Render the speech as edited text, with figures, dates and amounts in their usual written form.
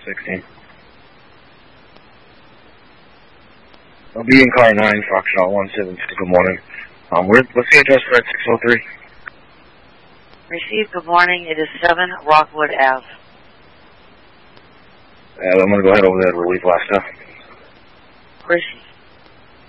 16. I'll be in car 9, Foxtrot 172. Good morning. What's the address for that 603? Received, good morning. It is 7 Rockwood Ave. I'm going to go ahead over there to relieve last stuff. Where's